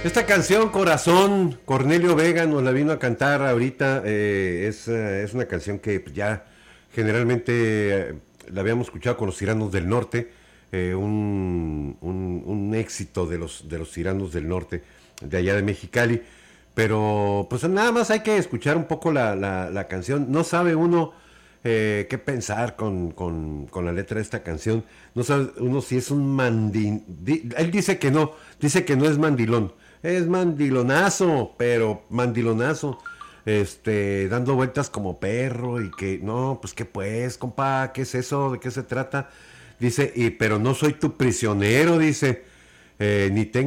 Esta canción, Corazón, Cornelio Vega nos la vino a cantar ahorita. Es una canción que ya generalmente la habíamos escuchado con los Tiranos del Norte. Un éxito de los Tiranos del Norte, de allá de Mexicali. Pero pues nada más hay que escuchar un poco la canción. No sabe uno qué pensar con la letra de esta canción. No sabe uno si es un mandín. Él dice que no es mandilón. Es mandilonazo, pero mandilonazo. Dando vueltas como perro y que, no, pues qué pues, compa, ¿qué es eso? ¿De qué se trata? Dice, pero no soy tu prisionero, dice, ni tengo